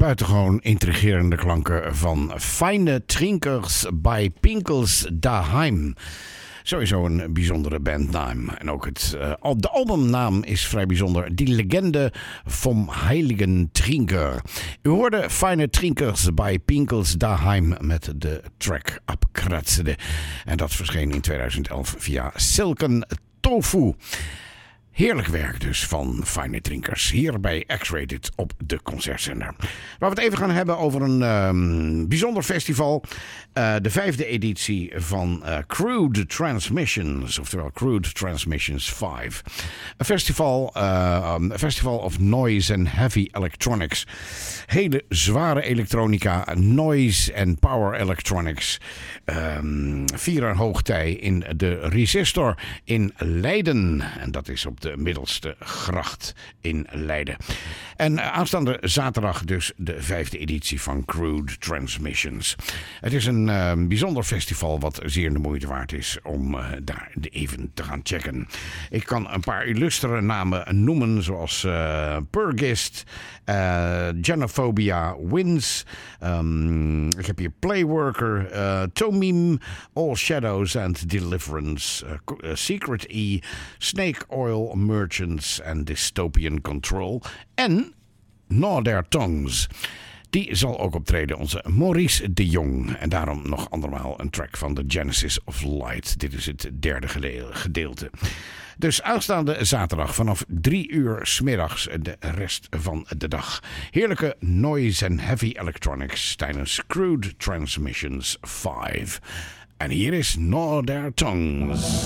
buitengewoon intrigerende klanken van Feine Trinkers bij Pinkels daheim. Sowieso een bijzondere bandnaam. En ook de albumnaam is vrij bijzonder. Die Legende vom Heiligen Trinker. U hoorde Feine Trinkers bij Pinkels daheim met de track Abkratzede. En dat verscheen in 2011 via Silken Tofu. Heerlijk werk dus van Feine Trinkers hier bij X-Rated op de Concertzender. Waar we het even gaan hebben over een bijzonder festival. De 5e editie van Crude Transmissions, oftewel Crude Transmissions 5. Een festival of noise and heavy electronics. Hele zware elektronica, noise en power electronics. Vieren hoogtij in de Resistor in Leiden. En dat is op de Middelste Gracht in Leiden. En aanstaande zaterdag dus de 5e editie van Crude Transmissions. Het is een bijzonder festival wat zeer de moeite waard is om daar even te gaan checken. Ik kan een paar illustere namen noemen zoals Purgist, Genophobia, Wins. Ik heb hier Playworker, Tomim, All Shadows and Deliverance, Secret E, Snake Oil Merchants en Dystopian Control. En Gnaw Their Tongues. Die zal ook optreden, onze Maurice de Jong. En daarom nog andermaal een track van The Genesis of Light. Dit is het derde gedeelte. Dus aanstaande zaterdag vanaf 3 uur 's middags de rest van de dag. Heerlijke noise en heavy electronics tijdens Crude Transmissions 5. En hier is Gnaw Their Tongues.